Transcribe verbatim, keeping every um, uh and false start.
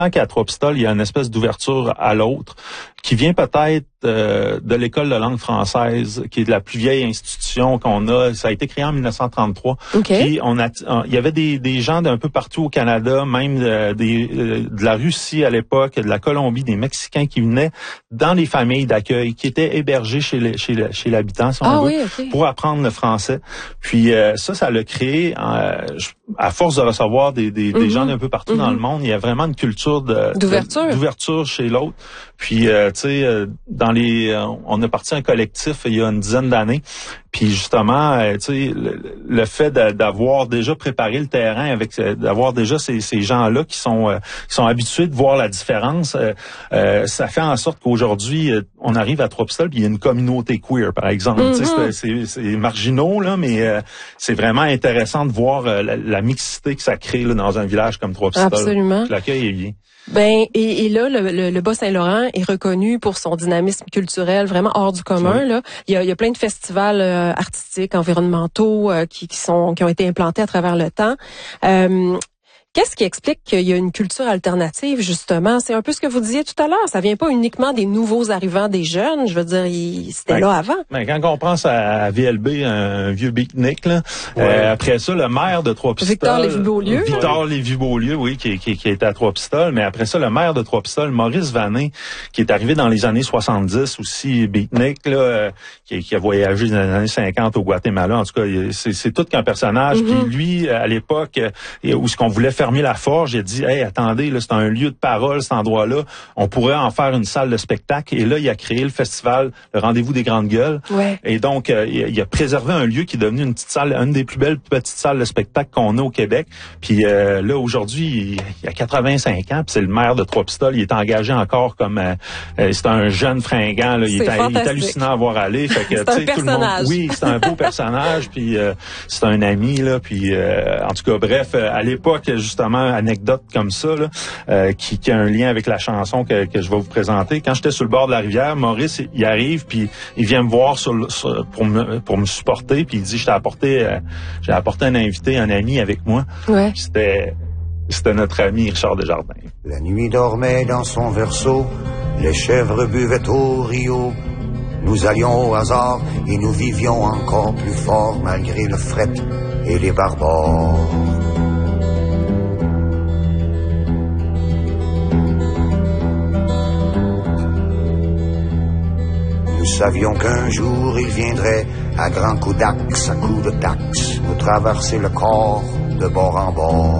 qu'à Trois-Pistoles, il y a une espèce d'ouverture à l'autre qui vient peut-être euh, de l'École de langue française, qui est la plus vieille institution qu'on a. Ça a été créé en dix-neuf cent trente-trois. Okay. Puis on a, on, il y avait des, des gens d'un peu partout au Canada, même de, des, de la Russie à l'époque, de la Colombie, des Mexicains qui venaient dans les familles d'accueil, qui étaient hébergés chez les, chez, le, chez l'habitant, si on ah, veut, oui, okay. pour apprendre le français. Puis euh, ça, ça l'a créé, euh, à force de recevoir des, des, mm-hmm. des gens d'un peu partout mm-hmm. dans le monde, il y a vraiment une culture de, d'ouverture. De, d'ouverture chez l'autre. Puis, euh, tu sais, euh, dans les, euh, on a parti un collectif il y a une dizaine d'années. Puis justement, euh, tu sais, le, le fait de, d'avoir déjà préparé le terrain, avec d'avoir déjà ces, ces gens-là qui sont euh, qui sont habitués de voir la différence, euh, euh, ça fait en sorte qu'aujourd'hui, euh, on arrive à Trois-Pistoles, puis il y a une communauté queer, par exemple. Mm-hmm. Tu sais, c'est, c'est, c'est marginaux là, mais euh, c'est vraiment intéressant de voir euh, la, la mixité que ça crée là, dans un village comme Trois-Pistoles. Absolument. L'accueil est bien. Ben et, et là le, le, le Bas-Saint-Laurent est reconnu pour son dynamisme culturel vraiment hors du commun. Oui. Là, il y a, il y a plein de festivals euh, artistiques, environnementaux euh, qui, qui sont qui ont été implantés à travers le temps. Euh, Qu'est-ce qui explique qu'il y a une culture alternative, justement? C'est un peu ce que vous disiez tout à l'heure. Ça vient pas uniquement des nouveaux arrivants, des jeunes. Je veux dire, il, c'était ben, là avant. Ben, quand on pense à V L B, un vieux beatnik, là, ouais. euh, après ça, le maire de Trois-Pistoles... Victor Lévy-Beaulieu. Victor Lévy-Beaulieu, oui, qui, qui, qui était à Trois-Pistoles. Mais après ça, le maire de Trois-Pistoles, Maurice Vanin, qui est arrivé dans les années soixante-dix, aussi beatnik, là, euh, qui, qui a voyagé dans les années cinquante au Guatemala. En tout cas, c'est, c'est tout qu'un personnage. Mm-hmm. Puis lui, à l'époque, où ce qu'on voulait fermer la forge, il a dit, hey, attendez, là, c'est un lieu de parole, cet endroit-là. On pourrait en faire une salle de spectacle. Et là, il a créé le festival, le Rendez-vous des Grandes Gueules. Ouais. Et donc, euh, il a préservé un lieu qui est devenu une petite salle, une des plus belles petites salles de spectacle qu'on a au Québec. Puis euh, là, aujourd'hui, il a quatre-vingt-cinq ans, puis c'est le maire de Trois-Pistoles. Il est engagé encore comme, euh, c'est un jeune fringant. Là. Il, est, il est hallucinant à voir aller. Fait que, c'est un personnage. Tout le monde, oui, c'est un beau personnage. Puis euh, c'est un ami. Là. Puis euh, en tout cas, bref, à l'époque, justement, anecdote comme ça, là, euh, qui, qui a un lien avec la chanson que, que je vais vous présenter. Quand j'étais sur le bord de la rivière, Maurice, il arrive, puis il vient me voir sur, sur, pour, me, pour me supporter, puis il dit, je t'ai apporté, euh, j'ai apporté un invité, un ami avec moi. Ouais. Puis c'était, c'était notre ami Richard Desjardins. La nuit dormait dans son berceau, les chèvres buvaient au rio. Nous allions au hasard et nous vivions encore plus fort malgré le fret et les barbares. Nous savions qu'un jour il viendrait, à grands coups d'axe, à coups de taxe, nous traverser le corps de bord en bord.